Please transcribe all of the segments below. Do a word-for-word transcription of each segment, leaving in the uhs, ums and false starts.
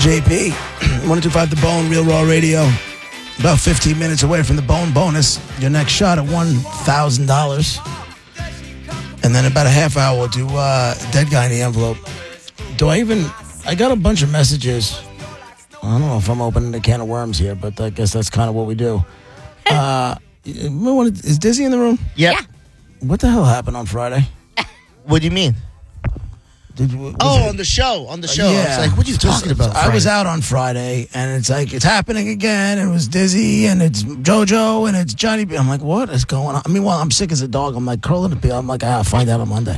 J P, one two five The Bone, Real Raw Radio. About fifteen minutes away from the Bone bonus. Your next shot at one thousand dollars. And then about a half hour, we'll do uh, Dead Guy in the Envelope. Do I even... I got a bunch of messages. I don't know if I'm opening a can of worms here, but I guess that's kind of what we do. Uh, is Dizzy in the room? Yep. Yeah. What the hell happened on Friday? What do you mean? Did you, Oh, it, on the show. On the show. Yeah. I was like, what are you talking about? I was out on Friday, and it's like, it's happening again. It was Dizzy, and it's JoJo, and it's Johnny B. I'm like, what is going on? I mean, well, I'm sick as a dog. I'm like, curling the bill. I'm like, I'll find out on Monday.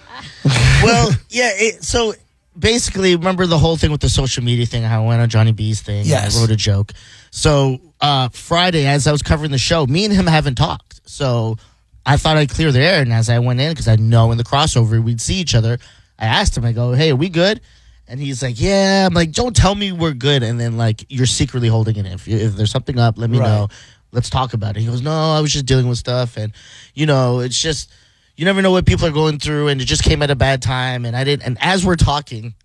Well, yeah, it, so basically, remember the whole thing with the social media thing, how I went on Johnny B's thing, yes. and I wrote a joke. So uh, Friday, as I was covering the show, me and him haven't talked. So I thought I'd clear the air, and as I went in, because I know in the crossover we'd see each other, I asked him, I go, hey, are we good? And he's like, yeah. I'm like, don't tell me we're good, and then, like, you're secretly holding it in. If, if there's something up, let me right. know. Let's talk about it. He goes, no, I was just dealing with stuff, and, you know, it's just... You never know what people are going through, and it just came at a bad time. And I didn't. And as we're talking,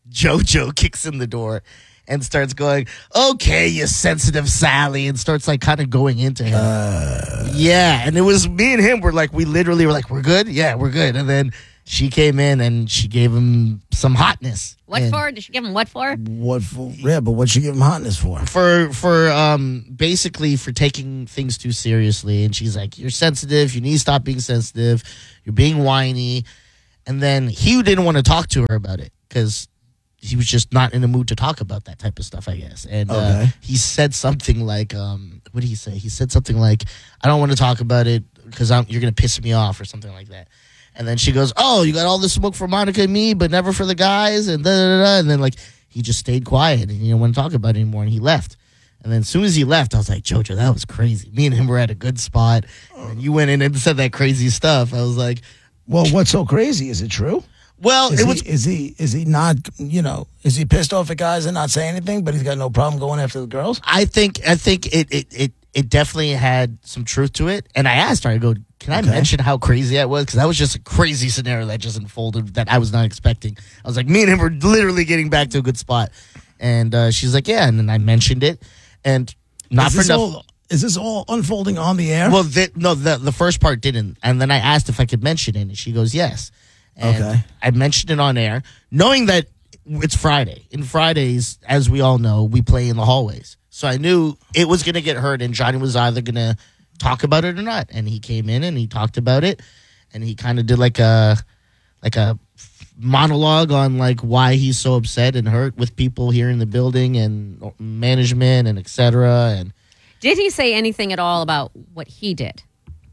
JoJo kicks in the door and starts going, "Okay, you sensitive Sally," and starts like kind of going into him. Uh, yeah, and it was me and him. We're like, we literally were like, "We're good, yeah, we're good." And then she came in and she gave him some hotness. What and for? Did she give him what for? what for? Yeah, but what'd you give him hotness for? For for um basically for taking things too seriously, and she's like, "You're sensitive. You need to stop being sensitive. You're being whiny." And then he didn't want to talk to her about it because he was just not in the mood to talk about that type of stuff, I guess. And uh, Okay. he said something like, um, "What did he say?" He said something like, "I don't want to talk about it because you're gonna piss me off," or something like that. And then she goes, "Oh, you got all this smoke for Monica and me, but never for the guys," and da da da. And then like he just stayed quiet and he didn't want to talk about it anymore, and he left. And then as soon as he left, I was like, JoJo, that was crazy. Me and him were at a good spot, and you went in and said that crazy stuff. I was like, Well, what's so crazy? Is it true? well, Is it he, was. is he is he not, you know, is he pissed off at guys and not saying anything, but he's got no problem going after the girls? I think I think it it it it definitely had some truth to it. And I asked her, I go, can I Okay. mention how crazy that was? Because that was just a crazy scenario that just unfolded that I was not expecting. I was like, me and him were literally getting back to a good spot. And uh, she's like, yeah. And then I mentioned it. And not is for this nothing. all, is this all unfolding on the air? Well, the, no, the, the first part didn't. And then I asked if I could mention it. And she goes, yes. And Okay. I mentioned it on air, knowing that it's Friday. And Fridays, as we all know, we play in the hallways. So I knew it was going to get heard, and Johnny was either going to talk about it or not. And he came in and he talked about it, and he kind of did like a like a monologue on like why he's so upset and hurt with people here in the building and management and et cetera. And Did he say anything at all about what he did?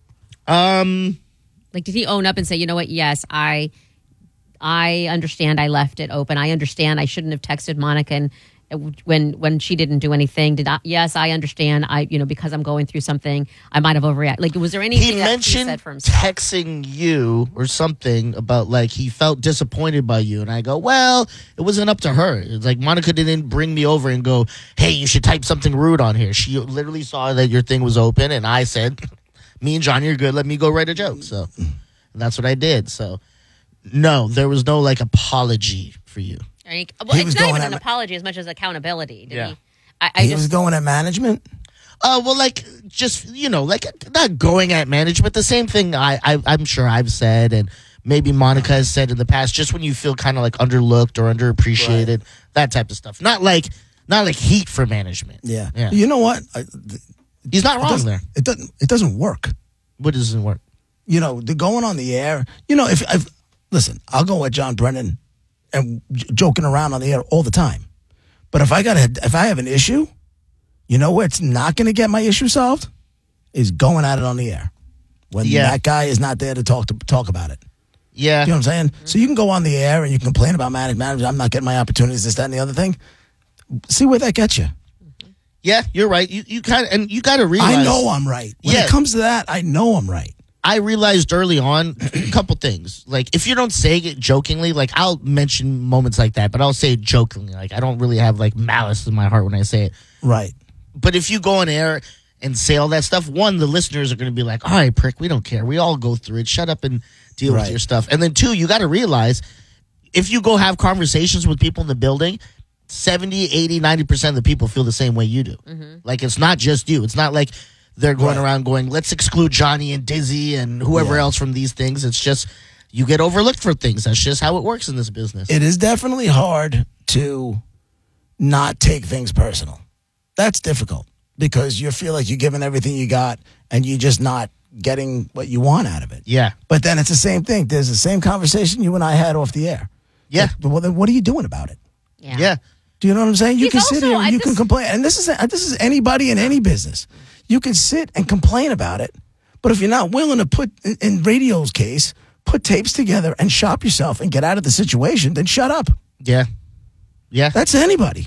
um, Like, did he own up and say, you know what? Yes, I, I understand. I left it open. I understand. I shouldn't have texted Monica and when when she didn't do anything. Did I? Yes, I understand. I, you know, because I'm going through something, I might have overreacted. Like, was there anything he that he mentioned said for himself? texting you or something about like he felt disappointed by you, and I go, well, it wasn't up to her. It's like Monica didn't bring me over and go, hey, you should type something rude on here. She literally saw that your thing was open, and I said, me and Johnny are good. Let me go write a joke. So and that's what I did. So no, there was no like apology for you. Are you- well, He it's was not going even at an ma- apology as much as accountability. Did Yeah. he? I, I he just was going at management? Uh, well, like, just, you know, like, not going at management. The same thing I, I, I'm sure I've said, and maybe Monica has said in the past, just when you feel kind of, like, underlooked or underappreciated, right. That type of stuff. Not like not like heat for management. Yeah. yeah. You know what? I, th- He's not wrong it there. It doesn't, it doesn't work. What doesn't work? You know, the going on the air, you know, if I've, listen, I'll go at John Brennan and j- joking around on the air all the time. But if I got a, if I have an issue, you know where it's not going to get my issue solved? Is going at it on the air. When Yeah. that guy is not there to talk to talk about it. Yeah. You know what I'm saying? So you can go on the air and you can complain about management. I'm not getting my opportunities, this, that, and the other thing. See where that gets you. Yeah, you're right. You you kind of and you got to realize. I know I'm right. When Yeah. it comes to that, I know I'm right. I realized early on a couple things. Like, if you don't say it jokingly, like, I'll mention moments like that, but I'll say it jokingly. Like, I don't really have, like, malice in my heart when I say it. Right. But if you go on air and say all that stuff, one, the listeners are going to be like, all right, prick, we don't care. We all go through it. Shut up and deal Right. with your stuff. And then, two, you got to realize, if you go have conversations with people in the building, seventy, eighty, ninety percent of the people feel the same way you do. Mm-hmm. Like, it's not just you. It's not like they're going Right. around going, let's exclude Johnny and Dizzy and whoever Yeah. else from these things. It's just, you get overlooked for things. That's just how it works in this business. It is definitely hard to not take things personal. That's difficult because you feel like you're giving everything you got and you're just not getting what you want out of it. yeah. But then it's the same thing. There's the same conversation you and I had off the air. Yeah. Like, well, then what are you doing about it? Yeah. Do you know what I'm saying? You He's can sit also- here and I you can just- complain. And this is this is anybody in any business. You can sit and complain about it, but if you're not willing to put, in, in radio's case, put tapes together and shop yourself and get out of the situation, then shut up. Yeah. Yeah. That's anybody.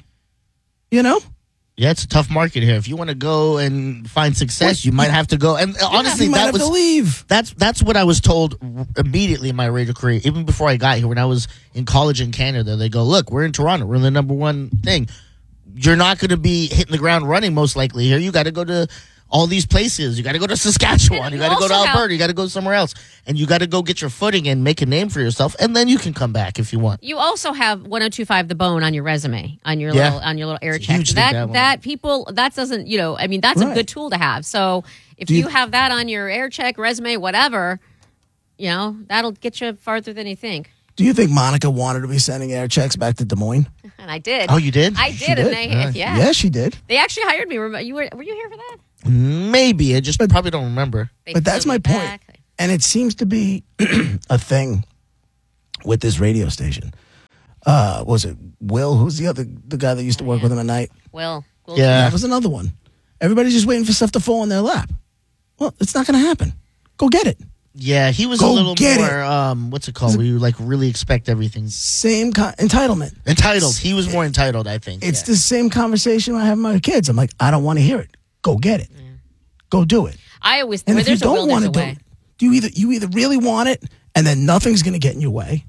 You know? Yeah, it's a tough market here. If you want to go and find success, you might have to go. And honestly, you might that have was to leave. that's that's what I was told immediately in my radio career. Even before I got here, when I was in college in Canada, they go, "Look, we're in Toronto. We're in the number one thing. You're not going to be hitting the ground running most likely here. You got to go to all these places. You got to go to Saskatchewan. And You you got to go to also have- Alberta. You got to go somewhere else, and you got to go get your footing and make a name for yourself, and then you can come back if you want." You also have one oh two point five The Bone on your resume, on your Yeah. little on your little air It's a check. huge thing That to have that, on. people that doesn't, you know, I mean, that's a Right. good tool to have. So if Do you, you- have that on your air check, resume, whatever, you know, that'll get you farther than you think. Do you think Monica wanted to be sending air checks back to Des Moines? And I did. Oh, you did? I She did, and did? they Yeah. yeah. Yeah, she did. They actually hired me. Remember- You were were you here for that? Maybe I just probably don't remember. They But that's flew my me point. back. And it seems to be a thing with this radio station. Uh, was it Will? Who's the other the guy that used to work with him at night? Well, we'll Yeah. That was another one. Everybody's just waiting for stuff to fall in their lap. Well, it's not going to happen. Go get it. Yeah, he was Go a little get more. Um, what's it called? Where you like really expect everything. Same con- entitlement. Entitled. He was more entitled, I think. It's yeah. the same conversation I have with my kids. I'm like, I don't want to hear it. Go get it. Go do it. I always And where if you there's a will, don't there's want a to do way. it, do you either you either really want it and then nothing's going to get in your way,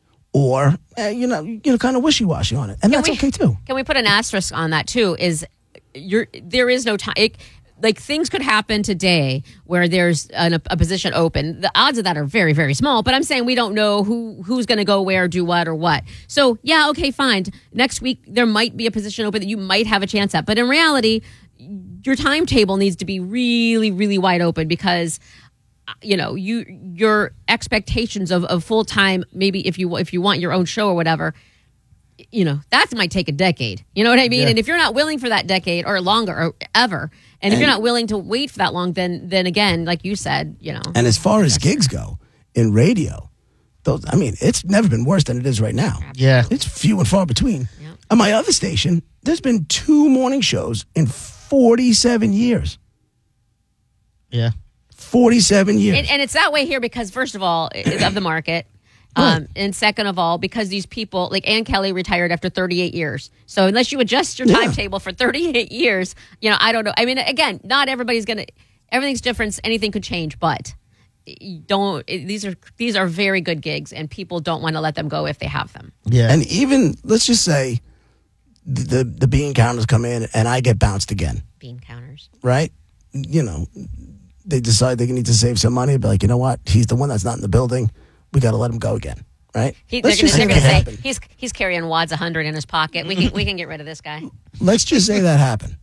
or eh, you know you know kind of wishy washy on it, and that's we- okay too. Can we put an asterisk on that too? Is you're there is no time. It, like things could happen today where there's an, a position open. The odds of that are very, very small. But I'm saying we don't know who who's going to go where, do what, or what. So yeah, okay, fine. Next week there might be a position open that you might have a chance at. But in reality, your timetable needs to be really, really wide open because you know you your expectations of, of full time. Maybe if you if you want your own show or whatever. You know, that might take a decade. You know what I mean? Yeah. And if you're not willing for that decade or longer or ever, and if you're not willing to wait for that long, then then again, like you said, you know. And as far as gigs go in radio, those I mean, it's never been worse than it is right now. Yeah. It's few and far between. Yeah. On my other station, there's been two morning shows in forty-seven years. Yeah. forty-seven years. And, and it's that way here because, first of all, it's of the market. Um, and second of all, because these people, like Ann Kelly retired after thirty-eight years. So unless you adjust your Yeah. timetable for thirty-eight years, you know, I don't know. I mean, again, not everybody's going to, everything's different. Anything could change, but you don't, these are, these are very good gigs and people don't want to let them go if they have them. Yeah. And even let's just say the, the the bean counters come in and I get bounced again, Bean counters. right? You know, they decide they need to save some money, but like, you know what? He's the one that's not in the building. We got to let him go again, right? He, they're Let's going just say to that say happened. he's he's carrying wads of hundred in his pocket. We can we can get rid of this guy. Let's just say that happened.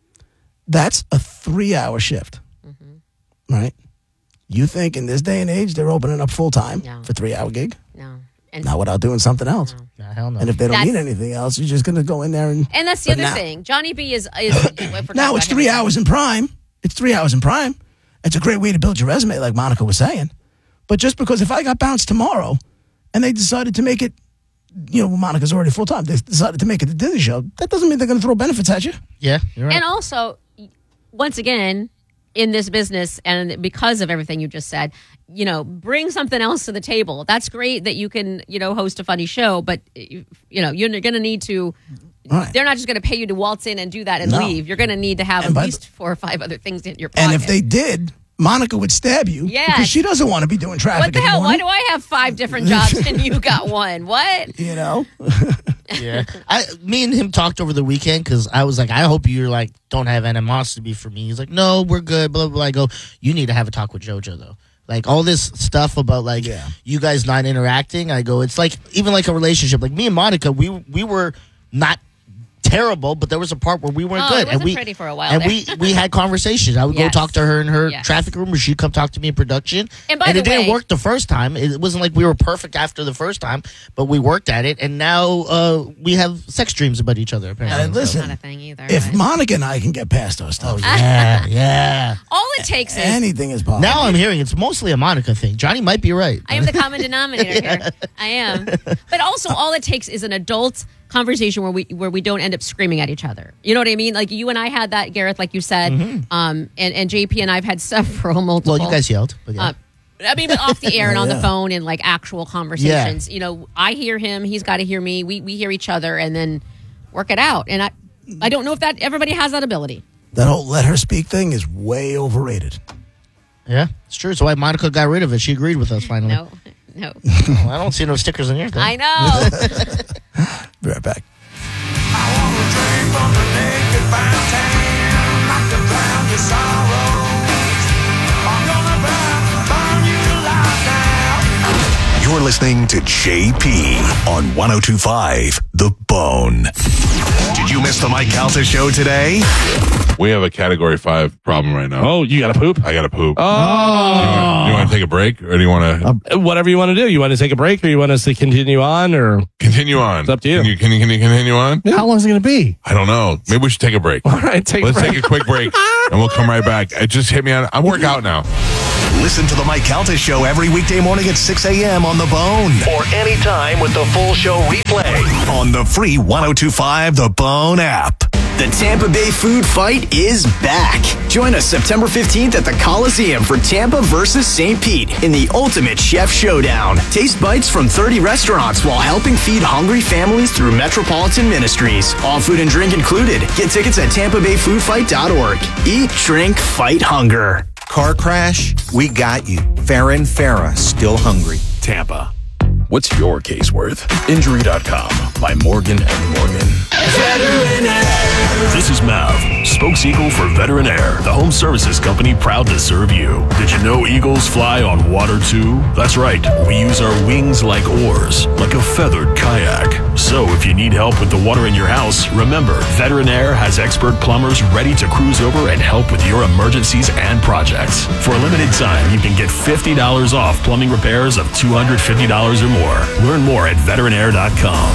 That's a three-hour shift, Mm-hmm. right? You think in this day and age they're opening up full time No. for three-hour gig? No, and Not without doing something else. Nah, hell no. And if they don't That's- need anything else, you're just going to go in there and. and that's the But other now- thing. Johnny B is is if we're talking Now about it's him, three hours in prime. It's three hours in prime. It's a great way to build your resume, like Monica was saying. But just because if I got bounced tomorrow and they decided to make it, you know, Monica's already full time, they decided to make it the Disney show, that doesn't mean they're going to throw benefits at you. yeah, you're right. And also, once again, in this business, and because of everything you just said, you know, bring something else to the table. That's great that you can, you know, host a funny show, but you, you know, you're going to need to. Right. They're not just going to pay you to waltz in and do that and No. leave. You're going to need to have And at by least the- four or five other things in your pocket. And if they did, Monica would stab you Yes. because she doesn't want to be doing traffic what the in the hell? Why morning. do I have five different jobs and you got one? What? You know? yeah. I, me and him talked over the weekend because I was like, I hope you're like, don't have animosity for me. He's like, no, we're good, blah, blah, blah. I go, you need to have a talk with JoJo, though. Like, all this stuff about, like, Yeah. you guys not interacting. I go, it's like, even like a relationship. Like, me and Monica, we we were not terrible, but there was a part where we weren't Oh, good. it wasn't and we, pretty for a while And there. we, we had conversations. I would Yes. go talk to her in her Yes. traffic room, or she'd come talk to me in production. And by it the didn't way- work the first time. It wasn't like we were perfect after the first time, but we worked at it, and now uh, we have sex dreams about each other, apparently. Uh, listen, Not a thing either. if but- Monica and I can get past our stuff, Yeah, yeah. all it takes is anything is possible. Now I'm hearing it's mostly a Monica thing. Johnny might be right. I am the common denominator here. I am. But also, all it takes is an adult conversation where we where we don't end up screaming at each other. You know what I mean? Like you and I had that, Gareth, like you said, um, and and J P and I've had several multiple. Well, you guys yelled. But yeah. Uh, I mean, but off the air and on Yeah. the phone and like actual conversations. You know, I hear him, he's got to hear me. We we hear each other, and then work it out. And I I don't know if that everybody has that ability. That whole let her speak thing is way overrated. yeah, it's true. So why Monica got rid of it. She agreed with us finally. No, no. Well, I don't see no stickers on your thing. I know. Be right back. I wanna drink from the naked fountain, not to drown your sorrows. I'm gonna burn, burn you alive now. You're listening to J P on one oh two point five The Bone. Did you miss the Mike Calta show today? We have a category five problem right now. Oh, you got to poop? I got to poop. Oh. Do you want to take a break or do you want to Uh, whatever you want to do. You want to take a break or you want us to continue on or continue on? It's up to you. Can you, can you, can you continue on? how long is it going to be? I don't know. Maybe we should take a break. All right, take Let's a break. take a quick break and we'll come right back. It just hit me on. I'm working out now. Listen to the Mike Calta show every weekday morning at six a.m. on The Bone. Or anytime with the full show replay on the free one oh two point five The Bone app. The Tampa Bay food fight is back. Join us September fifteenth at the Coliseum for Tampa versus Saint Pete in the ultimate chef showdown. Taste bites from thirty restaurants while helping feed hungry families through Metropolitan Ministries. All food and drink included. Get tickets at tampa bay food fight dot org. Eat, drink, fight hunger. Car crash? We got you. Farron Farah, still hungry. Tampa. What's your case worth? Injury dot com by Morgan and Morgan. This is Mav, spokes eagle for Veteran Air, the home services company proud to serve you. Did you know eagles fly on water too? That's right, we use our wings like oars, like a feathered kayak. So if you need help with the water in your house, remember, Veteran Air has expert plumbers ready to cruise over and help with your emergencies and projects. For a limited time, you can get fifty dollars off plumbing repairs of two hundred fifty dollars or more. Learn more at veteran air dot com.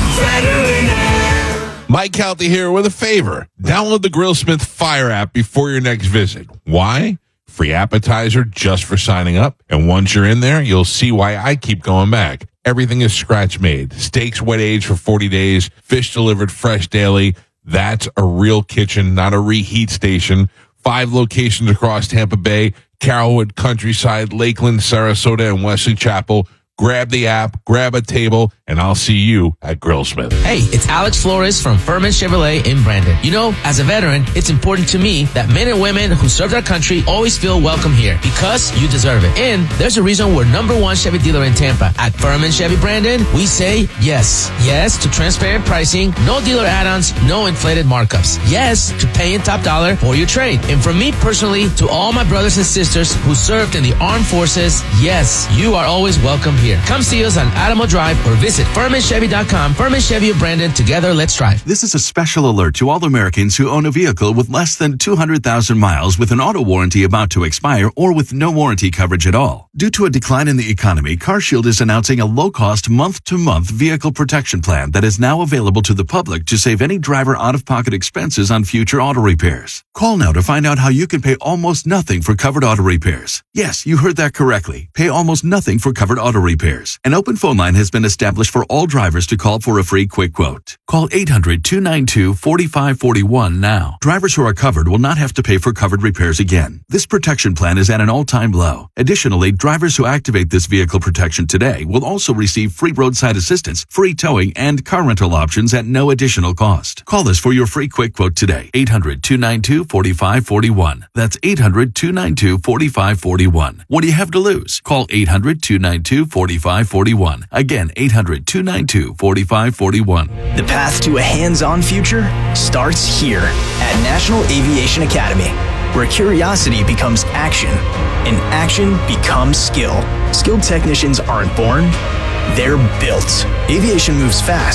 Mike Calta here with a favor. Download the Grillsmith Fire app before your next visit. Why? Free appetizer just for signing up. And once you're in there, you'll see why I keep going back. Everything is scratch made. Steaks wet aged for forty days. Fish delivered fresh daily. That's a real kitchen, not a reheat station. Five locations across Tampa Bay, Carrollwood, Countryside, Lakeland, Sarasota, and Wesley Chapel. Grab the app, grab a table, and I'll see you at Grillsmith. Hey, it's Alex Flores from Furman Chevrolet in Brandon. You know, as a veteran, it's important to me that men and women who served our country always feel welcome here because you deserve it. And there's a reason we're number one Chevy dealer in Tampa. At Furman Chevy Brandon, we say yes. Yes to transparent pricing, no dealer add-ons, no inflated markups. Yes to paying top dollar for your trade. And from me personally to all my brothers and sisters who served in the armed forces, yes, you are always welcome here. Come see us on Adamo Drive or visit Furman Chevy dot com. Furman Chevy of Brandon. Together, let's drive. This is a special alert to all Americans who own a vehicle with less than two hundred thousand miles with an auto warranty about to expire or with no warranty coverage at all. Due to a decline in the economy, CarShield is announcing a low-cost month-to-month vehicle protection plan that is now available to the public to save any driver out-of-pocket expenses on future auto repairs. Call now to find out how you can pay almost nothing for covered auto repairs. Yes, you heard that correctly. Pay almost nothing for covered auto repairs. An open phone line has been established for all drivers to call for a free quick quote. Call eight hundred, two nine two, four five four one now. Drivers who are covered will not have to pay for covered repairs again. This protection plan is at an all-time low. Additionally, drivers who activate this vehicle protection today will also receive free roadside assistance, free towing, and car rental options at no additional cost. Call us for your free quick quote today. eight hundred, two nine two, four five four one. That's eight hundred, two nine two, four five four one. What do you have to lose? Call eight hundred, two nine two, four five four one. Again, eight hundred, two nine two, four five four one. The path to a hands-on future starts here at National Aviation Academy, where curiosity becomes action and action becomes skill. Skilled technicians aren't born, they're built. Aviation moves fast,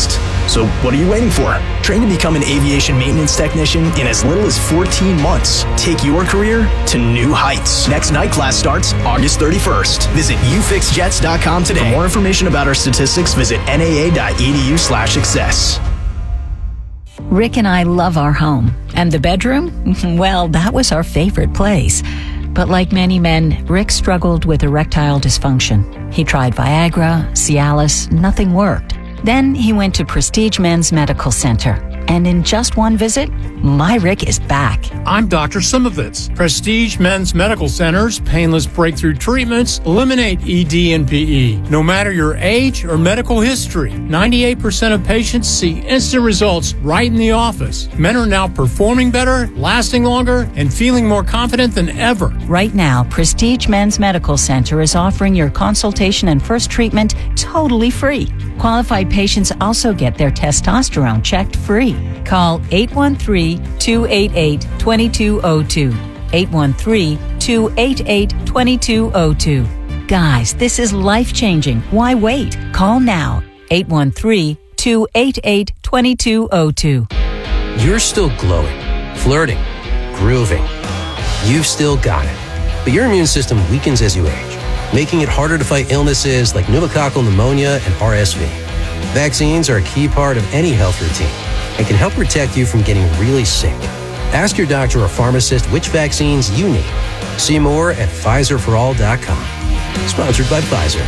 So what are you waiting for? Train to become an aviation maintenance technician in as little as fourteen months. Take your career to new heights. Next night class starts August thirty-first. Visit u fix jets dot com today. For more information about our statistics, visit N A A dot E D U slash success. Rick and I love our home. And the bedroom? Well, that was our favorite place. But like many men, Rick struggled with erectile dysfunction. He tried Viagra, Cialis, nothing worked. Then he went to Prestige Men's Medical Center. And in just one visit, my Rick is back. I'm Doctor Simovitz. Prestige Men's Medical Center's painless breakthrough treatments eliminate E D and P E. No matter your age or medical history, ninety-eight percent of patients see instant results right in the office. Men are now performing better, lasting longer, and feeling more confident than ever. Right now, Prestige Men's Medical Center is offering your consultation and first treatment totally free. Qualified patients also get their testosterone checked free. Call eight one three, two eight eight, two two zero two. eight one three, two eight eight, two two zero two. Guys, this is life-changing. Why wait? Call now. eight one three, two eight eight, two two zero two. You're still glowing, flirting, grooving. You've still got it. But your immune system weakens as you age, making it harder to fight illnesses like pneumococcal pneumonia and R S V. Vaccines are a key part of any health routine and can help protect you from getting really sick. Ask your doctor or pharmacist which vaccines you need. See more at Pfizer for all dot com. Sponsored by Pfizer.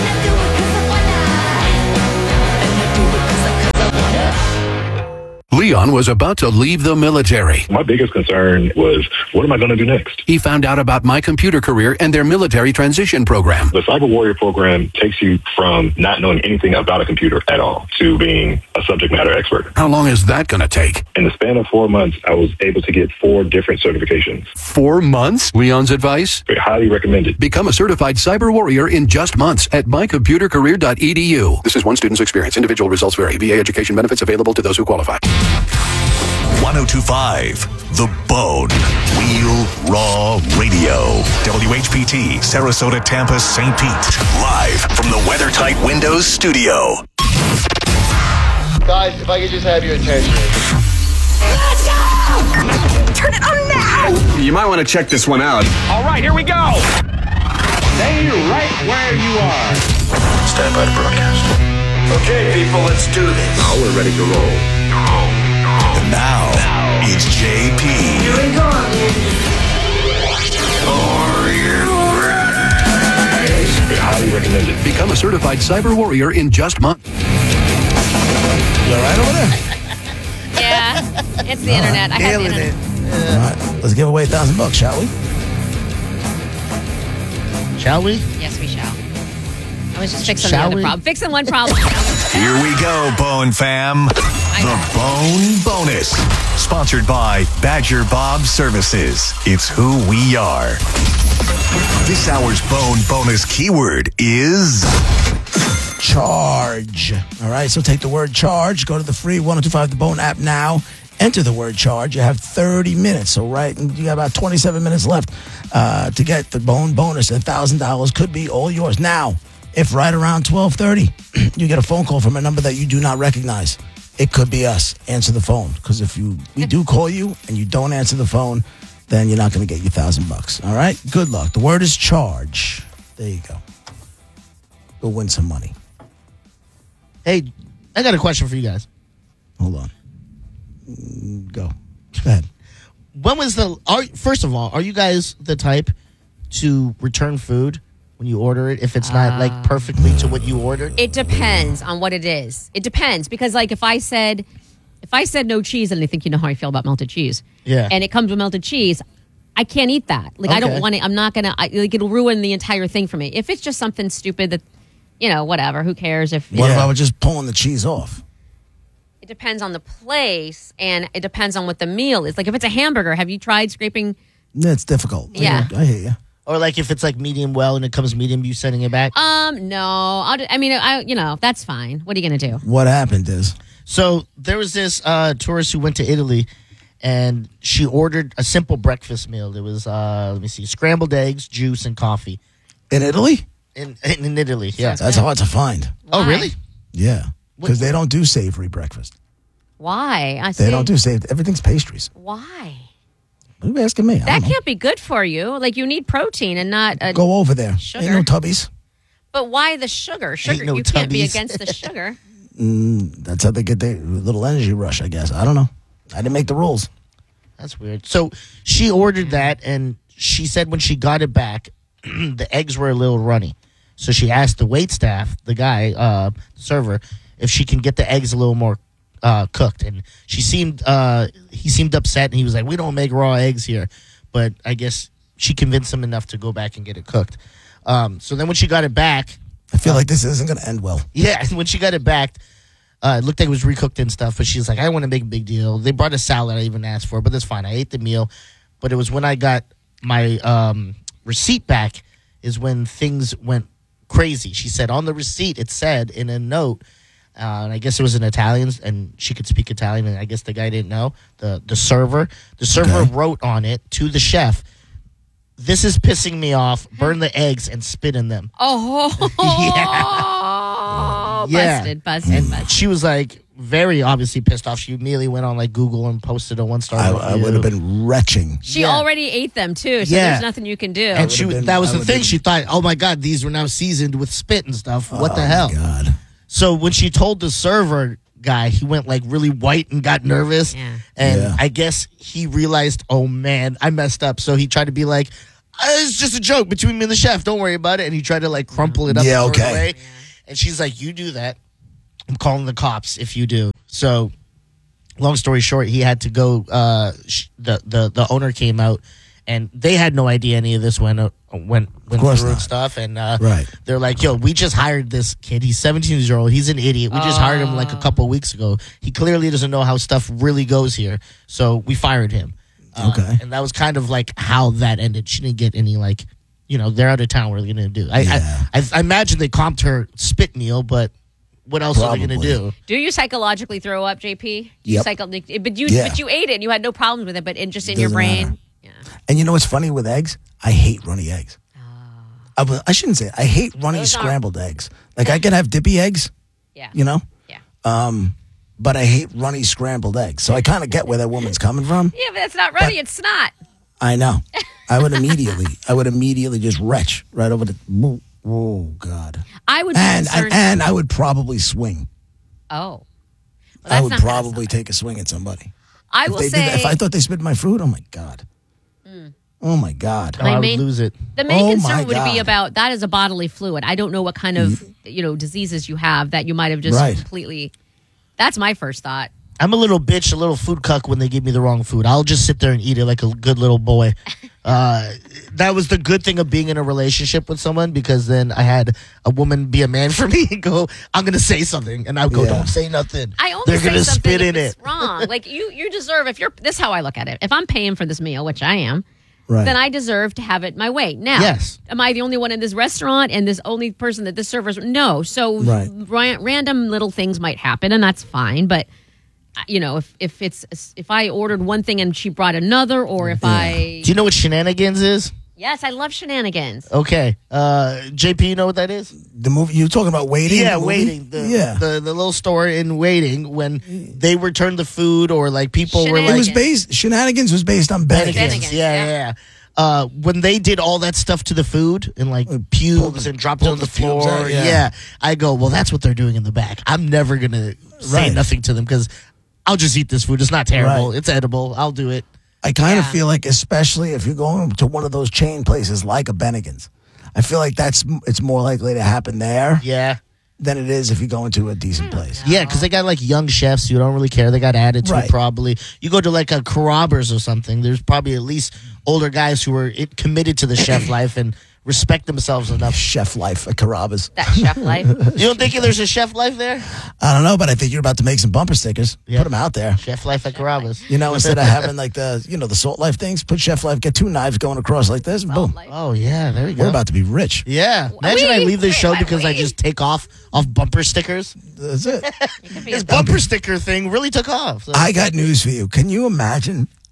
Leon was about to leave the military. My biggest concern was, what am I going to do next? He found out about My Computer Career and their military transition program. The Cyber Warrior program takes you from not knowing anything about a computer at all to being a subject matter expert. How long is that going to take? In the span of four months, I was able to get four different certifications. Four months? Leon's advice? Very highly recommended. Become a certified cyber warrior in just months at my computer career dot e d u. This is one student's experience. Individual results vary. V A education benefits available to those who qualify. one oh two point five The Bone. Real Raw Radio. W H P T, Sarasota, Tampa, Saint Pete. Live from the WeatherTight Windows studio. Guys, if I could just have your attention. Let's go! Turn it on now! You might want to check this one out. All right, here we go! Stay right where you are. Stand by to broadcast. Okay, people, let's do this. Now we're ready to roll. And now, it's J P. Here we go. Are you ready? Very highly recommended. Become a certified cyber warrior in just months. You all right over there? Yeah, it's the internet. I have the internet. All right, let's give away a thousand bucks, shall we? Shall we? Yes, we shall. I was just fixing Shall the other we? problem. Fixing one problem. Here we go, Bone Fam. The Bone Bonus. Sponsored by Badger Bob Services. It's who we are. This hour's Bone Bonus keyword is charge. All right, so take the word charge, go to the free one oh two five The Bone app now, enter the word charge. You have thirty minutes, so right, you got about twenty-seven minutes left uh, to get the Bone Bonus. one thousand dollars could be all yours. Now, if right around twelve thirty, you get a phone call from a number that you do not recognize, it could be us. Answer the phone, because if you we do call you and you don't answer the phone, then you're not going to get your thousand bucks. All right, good luck. The word is charge. There you go. Go win some money. Hey, I got a question for you guys. Hold on. Mm, Go. Go ahead. When was the? Are, first of all, are you guys the type to return food when you order it if it's not like perfectly to what you ordered? It depends on what it is. It depends because, like, if I said, if I said no cheese, and I think you know how I feel about melted cheese, Yeah. and it comes with melted cheese, I can't eat that. Like, I Okay. don't want it. I'm not gonna. I, like, it'll ruin the entire thing for me. If it's just something stupid that, you know, whatever. Who cares if? What if I was just pulling the cheese off? It depends on the place, and it depends on what the meal is. Like, if it's a hamburger, have you tried scraping? It's difficult. Yeah. I hear you. Or like if it's like medium well and it comes medium, you sending it back? Um, no. I'll, I mean, I, you know, that's fine. What are you gonna do? What happened is? So there was this uh, tourist who went to Italy, and she ordered a simple breakfast meal. It was, uh, let me see, scrambled eggs, juice, and coffee. In Italy? In in, in Italy, yeah. That's hard to find. Oh, really? Yeah. because they don't do savory breakfast. Why? I They see. don't do savory. Everything's pastries. Why? What are you asking me? I That don't know. can't be good for you. Like you need protein and not a Go over there. sugar. Ain't no tubbies. But why the sugar? Sugar. no you can't be tubbies. against the sugar. Mm, that's how they get their little energy rush, I guess. I don't know. I didn't make the rules. That's weird. So she ordered that, and she said when she got it back, the eggs were a little runny. So she asked the wait staff, the guy, uh, server, if she can get the eggs a little more uh, cooked. And she seemed, uh, he seemed upset, and he was like, "We don't make raw eggs here." But I guess she convinced him enough to go back and get it cooked. Um, so then when she got it back, I feel like this isn't going to end well. yeah, when she got it back, uh, it looked like it was recooked and stuff, but she's like, I don't want to make a big deal. They brought a salad I even asked for, but that's fine. I ate the meal. But it was when I got my um, receipt back is when things went crazy. She said on the receipt, it said in a note, uh, and I guess it was in Italian, and she could speak Italian, and I guess the guy didn't know, the, the server. The server Okay. wrote on it to the chef, "This is pissing me off. Burn the eggs and spit in them." Oh, Yeah. busted, busted, And busted. she was like very obviously pissed off. She immediately went on like Google and posted a one star I, review. I would have been retching. She Yeah. already ate them too, so Yeah. there's nothing you can do. And she been- that was I the would've thing. been- She thought, oh my God, these were now seasoned with spit and stuff. What the Oh, hell? God. So when she told the server guy, he went like really white and got nervous. Yeah. And Yeah. I guess he realized, oh man, I messed up. So he tried to be like, "Uh, it's just a joke between me and the chef. Don't worry about it. And he tried to like crumple it up. Yeah, and throw it okay. away. And she's like, you do that. I'm calling the cops if you do. So long story short, he had to go. Uh, sh- the, the, the owner came out and they had no idea any of this went, uh, went, went course through and not. stuff. And uh, Right. they're like, yo, we just hired this kid. He's seventeen years old. He's an idiot. We just hired him like a couple of weeks ago. He clearly doesn't know how stuff really goes here. So we fired him. Uh, Okay. And that was kind of like how that ended. She didn't get any like, you know, they're out of town. What are they going to do? I, Yeah. I, I I imagine they comped her spit meal, but what else are they going to Probably. do? Do you psychologically throw up, J P? You Yep. psycho- but you Yeah. but you ate it and you had no problems with it, but in just in your Doesn't brain. matter. Yeah. And you know what's funny with eggs? I hate runny eggs. I, w- I shouldn't say it. I hate runny Those aren't- scrambled eggs. Like I can have dippy eggs, Yeah. you know? Yeah. Um, but I hate runny scrambled eggs. So I kind of get where that woman's coming from. Yeah, but that's not runny, it's snot. I know. I would immediately, I would immediately just retch right over the. Oh, oh, God. I would be And, concerned. and and I would probably swing. oh. Well, I that's would not- probably take a swing at somebody. I If will they did say that, if I thought they spit my food, oh my God. Oh my God. Oh, My I would main- lose it. the main Oh, concern my would be God. about that is a bodily fluid. I don't know what kind of you know diseases you have that you might have just Right. completely. That's my first thought. I'm a little bitch, a little food cuck when they give me the wrong food. I'll just sit there and eat it like a good little boy. Uh, that was the good thing of being in a relationship with someone because then I had a woman be a man for me and go, I'm going to say something. And I would go, Yeah. don't say nothing. I only They're say gonna something spit if in it's it. wrong. Like you, you deserve. If you're this, is how I look at it. If I'm paying for this meal, which I am, Right. then I deserve to have it my way. Now, Yes. am I the only one in this restaurant and this only person that this servers? No. So Right. ra- random little things might happen, and that's fine. But uh, you know, if if it's if I ordered one thing and she brought another, or if I Do you know what shenanigans is? yes, I love shenanigans. Okay. Uh, J P, you know what that is? The movie, you're talking about waiting? Yeah, the movie? waiting. The, yeah. The, the little store in waiting when they returned the food or like people were It like. was based, Shenanigans was based on Bennigan's. Bennigan's, yeah, yeah. yeah. Uh, when they did all that stuff to the food and like pubes and dropped it on the, the pubes floor, out, yeah. yeah. I go, well, that's what they're doing in the back. I'm never gonna say Right. nothing to them because I'll just eat this food. It's not terrible. Right. It's edible. I'll do it. I kind of Yeah. feel like, especially if you're going to one of those chain places like a Bennigan's, I feel like that's it's more likely to happen there Yeah. than it is if you go into a decent place. Yeah, because they got like young chefs who don't really care. They got attitude, Right. probably. You go to like a Carrabba's or something. There's probably at least older guys who are it, committed to the chef life and respect themselves enough. Chef life at Carrabba's. That chef life. You don't think there's a chef life there? I don't know, but I think you're about to make some bumper stickers. Yeah. Put them out there. Chef life at Carrabba's. You know, instead of having like the, you know, the Salt Life things, put Chef Life, get two knives going across like this, and boom. Life. Oh yeah, there you go. We're about to be rich. Yeah. Imagine I Wait, leave this wait, show wait, because I wait. just take off off bumper stickers. That's it. It could be This a- bumper sticker thing really took off. So. I got news for you. Can you imagine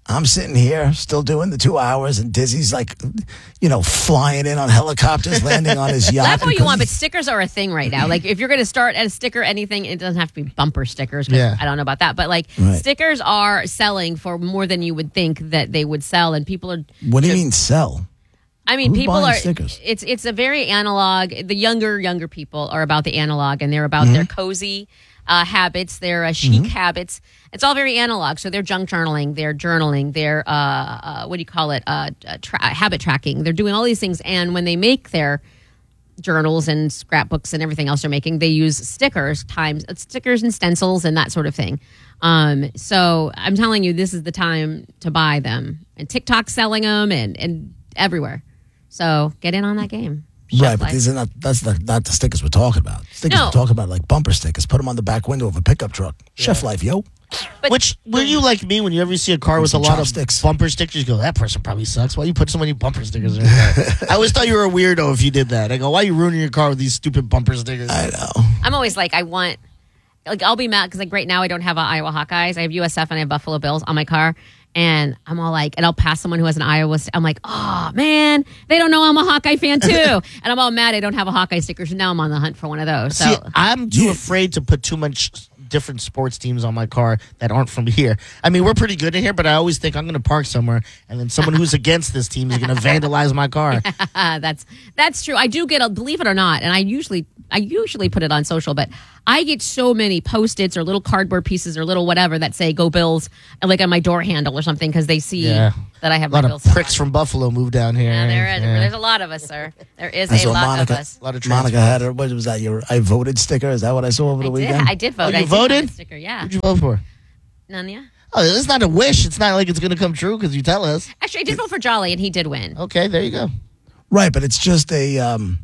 I'm sitting here still doing the two hours, and Dizzy's like, you know, flying in on helicopters, landing on his yacht. Laugh all you because want, but stickers are a thing right now. Like, if you're going to start at a sticker, anything, it doesn't have to be bumper stickers. 'Cause Yeah. I don't know about that. But, like, Right. stickers are selling for more than you would think that they would sell. And people are. What do you mean sell? I mean, Who's people buying are. stickers? It's it's a very analog. The younger younger people are about the analog, and they're about Mm-hmm. their cozy uh, habits, their uh, chic Mhm. habits. It's all very analog. So they're junk journaling, they're journaling, they're uh, uh, what do you call it? Uh, uh, tra- habit tracking. They're doing all these things, and when they make their journals and scrapbooks and everything else they're making, they use stickers, times uh, stickers and stencils and that sort of thing. Um, so I'm telling you, this is the time to buy them. And TikTok's selling them, and and everywhere. So get in on that game. Right, but these are not. That's the, not the stickers we're talking about. Stickers No. we're talking about like bumper stickers. Put them on the back window of a pickup truck. Chef life, yo. Which, were you like me when you ever see a car with a Some lot chopsticks. of bumper stickers? You go, that person probably sucks. Why you put so many bumper stickers in your car? I always thought you were a weirdo if you did that. I go, why are you ruining your car with these stupid bumper stickers? I know. I'm always like, I want, like, I'll be mad because, like, right now I don't have an Iowa Hawkeyes. I have U S F and I have Buffalo Bills on my car. And I'm all like, and I'll pass someone who has an Iowa. st- I'm like, oh, man, they don't know I'm a Hawkeye fan, too. And I'm all mad I don't have a Hawkeye sticker. So now I'm on the hunt for one of those. So See, I'm too afraid to put too much different sports teams on my car that aren't from here. I mean, we're pretty good in here, but I always think I'm going to park somewhere, and then someone who's against this team is going to vandalize my car. that's that's true. I do get a, believe it or not, and I usually I usually put it on social, but I get so many Post-its or little cardboard pieces or little whatever that say "Go Bills" like on my door handle or something because they see Yeah. that I have A lot my of Bills. pricks from Buffalo moved down here. Yeah, there is. Yeah. There's a lot of us, sir. There is I a saw lot Monica. of us. A lot of Monica had her. What was that? Your I voted sticker? Is that what I saw over the I did. weekend? I did vote. Oh, you I did voted? vote a sticker. Yeah. Who'd you vote for? Nanya. Oh, it's not a wish. It's not like it's going to come true because you tell us. Actually, I did vote for Jolly, and he did win. Okay, there you go. Right, but it's just a. Um,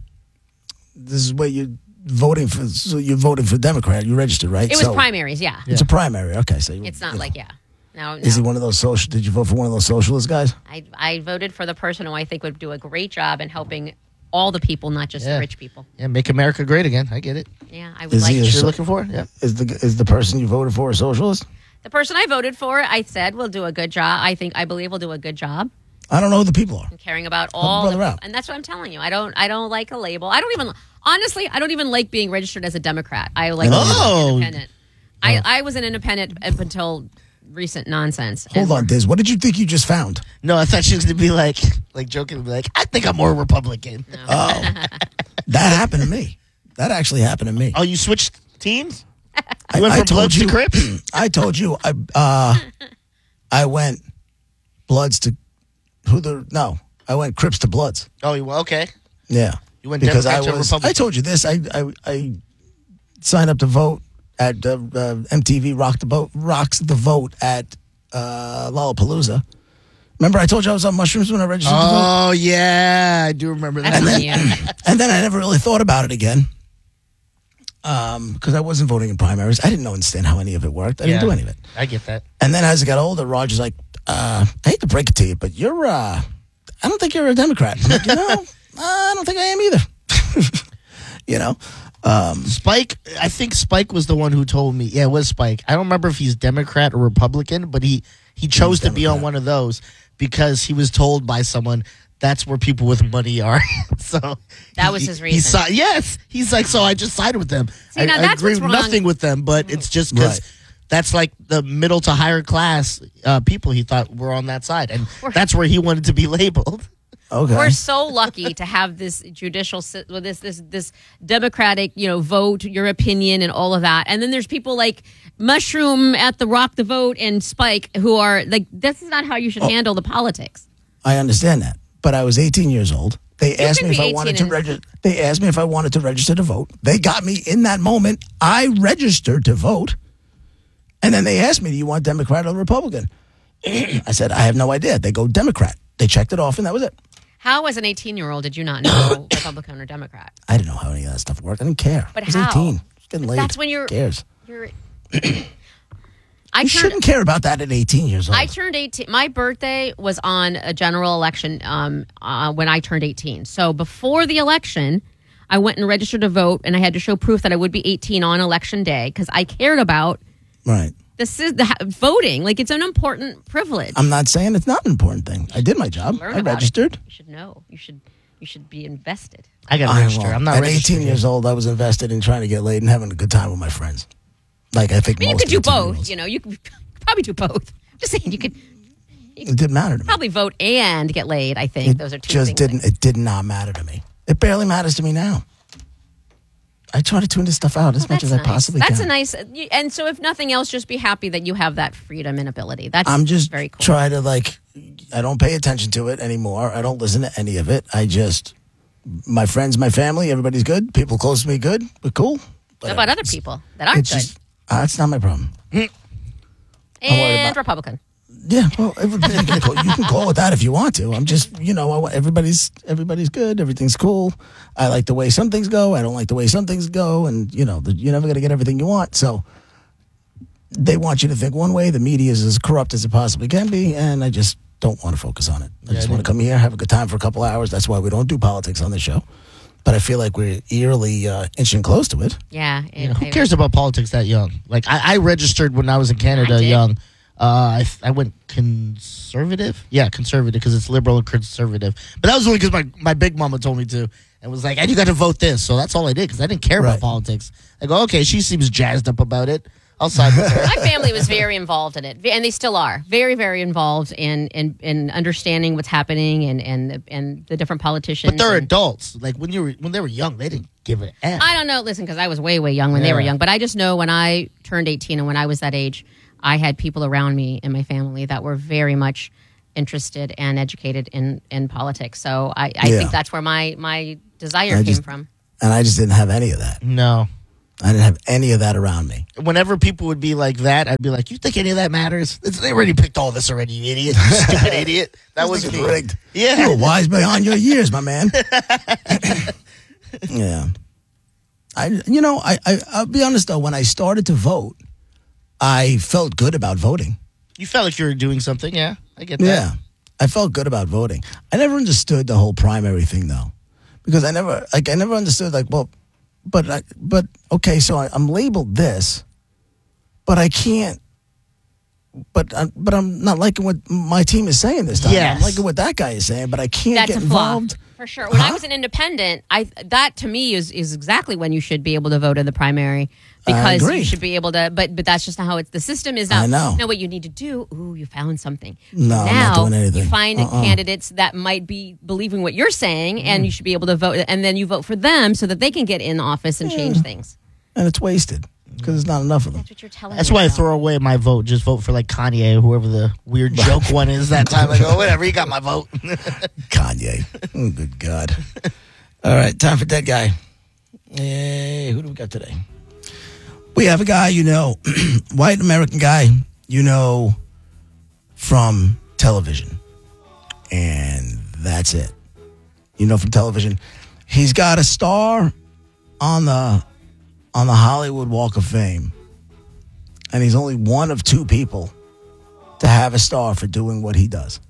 this is where you're voting for. So you're voting for Democrat. You registered, right? It was So primaries. Yeah. It's a primary. Okay, so you, It's not you like know. yeah. No, no. Is he one of those social? Did you vote for one of those socialist guys? I I voted for the person who I think would do a great job in helping all the people, not just Yeah. the rich people. Yeah, make America great again. I get it. Yeah, I would Is like he a to. You're so- looking for? Yeah. Is the is the person you voted for a socialist? The person I voted for, I said will do a good job. I think I believe will do a good job I don't know who the people are. in caring about Help a all the brother out. and that's what I'm telling you. I don't I don't like a label. I don't even honestly, I don't even like being registered as a Democrat. I like Oh. being independent. I, I was an independent up until recent nonsense. Hold And- on, Diz. What did you think you just found? No, I thought she was going to be like, like joking, be like, I think I'm more Republican. Oh, that happened to me. That actually happened to me. Oh, you switched teams? I, You went I from told Bloods you. to Crips? I told you. I uh, I went Bloods to who the no. I went Crips to Bloods. Oh, you okay. Yeah, You went because I Democrat to was. Republican. I told you this. I I, I signed up to vote at uh, uh, M T V Rock the Boat Rocks the Vote at uh, Lollapalooza. Remember, I told you I was on mushrooms when I registered to vote. Oh, yeah. I do remember that. And then, and then I never really thought about it again. Um, because I wasn't voting in primaries. I didn't understand how any of it worked. I didn't Yeah. do any of it. I get that. And then as I got older, Roger's like, uh, I hate to break it to you, but you're, uh, I don't think you're a Democrat. I'm like, you know, I don't think I am either. you know? Um, Spike, I think Spike was the one who told me. Yeah, it was Spike. I don't remember if he's Democrat or Republican, but he, he chose to be on one of those because he was told by someone that's where people with money are. so That was he- his he reason. si- yes, he's like, so I just sided with them. See, I, now I that's agree what's with wrong. nothing with them, but it's just because Right. that's like the middle to higher class uh, people he thought were on that side, and We're- that's where he wanted to be labeled. okay. We're so lucky to have this judicial, sy- well, this this this democratic, you know, vote, your opinion, and all of that. And then there's people like Mushroom at the Rock the Vote and Spike who are like, this is not how you should handle the politics. I understand that. But I was eighteen years old. They asked can me if be I wanted eighteen to and- register. They asked me if I wanted to register to vote. They got me in that moment. I registered to vote. And then they asked me, do you want Democrat or Republican? I said, I have no idea. They go Democrat. They checked it off, and that was it. How, as an eighteen-year-old, did you not know Republican or Democrat? I didn't know how any of that stuff worked. I didn't care. But I was how? eighteen. It's getting late. That's when you're. Who cares? You're. I You turned. shouldn't care about that at eighteen years old. I turned eighteen. My birthday was on a general election um, uh, when I turned eighteen. So before the election, I went and registered to vote, and I had to show proof that I would be eighteen on election day because I cared about right. This is the voting. Like, it's an important privilege. I'm not saying it's not an important thing. I did my job. Learn I about registered. It. You should know. You should. You should be invested. I got to I register. won't. I'm not At registered eighteen yet. years old, I was invested in trying to get laid and having a good time with my friends. Like, I think I mean, you most could do eighteen-year-olds. both. You know, you could probably do both. Just saying, you could It didn't matter to me. probably vote and get laid. I think It those are two just things. didn't. It did not matter to me. It barely matters to me now. I try to tune this stuff out as much as I That's nice. possibly That's can. a nice. And so, if nothing else, just be happy that you have that freedom and ability. That's I'm just very cool. try to like. I don't pay attention to it anymore. I don't listen to any of it. I just my friends, my family, everybody's good. People close to me, good. We're cool. What about other people that aren't It's good? just uh, that's not my problem. worry And about- Republican. Yeah, well, everybody, you, can call, you can call it that if you want to. I'm just, you know, I, want- everybody's everybody's good. Everything's cool. I like the way some things go. I don't like the way some things go. And, you know, the, you're never going to get everything you want. So they want you to think one way. The media is as corrupt as it possibly can be. And I just don't want to focus on it. I Yeah, just I want to come here, have a good time for a couple hours. That's why we don't do politics on this show. But I feel like we're eerily uh, inching close to it. Yeah. You know, who cares about politics that young? Like, I, I registered when I was in Canada did. young. Uh, I, I went conservative. Yeah, conservative because it's liberal and conservative. But that was only because my, my big mama told me to. And was like, and you got to vote this. So that's all I did because I didn't care Right. about politics. I go, okay, she seems jazzed up about it. I'll side with her. My family was very involved in it, and they still are very, very involved in in, in understanding what's happening and and and the different politicians. But they're and- adults. Like when you were when they were young, they didn't give a F. I don't know. Listen, because I was way, way young when they were Yeah. young. But I just know when I turned eighteen and when I was that age, I had people around me in my family that were very much interested and educated in, in politics. So I, I Yeah. think that's where my, my desire I came just- from. And I just didn't have any of that. No. I didn't have any of that around me. Whenever people would be like that, I'd be like, you think any of that matters? It's, they already picked all this already, you idiot. You stupid idiot. That was This me. is rigged. Yeah. You were wise beyond your years, my man. Yeah. I, you know, I, I, I'll be honest though, when I started to vote, I felt good about voting. You felt like you were doing something, yeah. I get that. Yeah. I felt good about voting. I never understood the whole primary thing though. Because I never, like, I never understood, like, well, but, I, but, okay, so I, I'm labeled this, but I can't, but, I, but I'm not liking what my team is saying this time. Yes. I'm liking what that guy is saying, but I can't That's get a flaw. involved. For sure. When I Huh? was an independent, I that to me is, is exactly when you should be able to vote in the primary because agree. you should be able to. But but that's just not how it's. The system is not. I know. No, what you need to do. Ooh, you found something. No, I'm now not doing anything. you find Uh-uh. candidates that might be believing what you're saying, and you should be able to vote. And then you vote for them so that they can get in office and change things. And it's wasted because there's not enough of them. That's what you're telling That's me. why I about. throw away my vote. Just vote for like Kanye or whoever the weird joke one is that time. I go, whatever, you got my vote. Kanye. Oh, good God. All right, time for Dead Guy. Hey, who do we got today? We have a guy you know, white American guy you know from television. And that's it. You know from television. He's got a star on the on the Hollywood Walk of Fame. And he's only one of two people to have a star for doing what he does.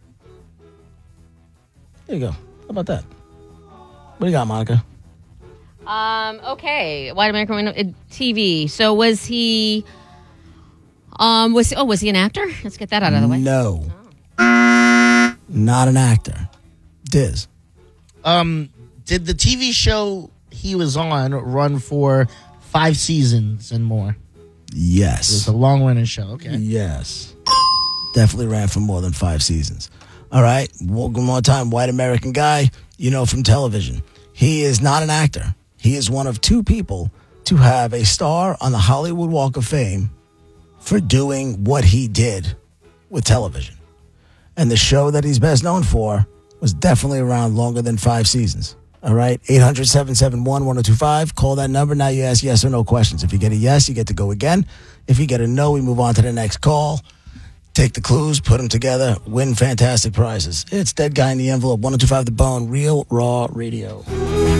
There you go. How about that? What do you got, Monica? Um. Okay. White American Window- uh, T V. So was he? Um. Was oh was he an actor? Let's get that out of the way. No. Not an actor. Diz. Um, did the T V show he was on run for five seasons and more? It was Yes. a long running show. Okay. Yes. Definitely ran for more than five seasons. All right. One more time. White American guy, you know, from television. He is not an actor. He is one of two people to have a star on the Hollywood Walk of Fame for doing what he did with television. And the show that he's best known for was definitely around longer than five seasons. All right, eight hundred, seven seven one, one oh two five. Call that number. Now you ask yes or no questions. If you get a yes, you get to go again. If you get a no, we move on to the next call. Take the clues, put them together, win fantastic prizes. It's Dead Guy in the Envelope, one oh two five The Bone, Real Raw Radio.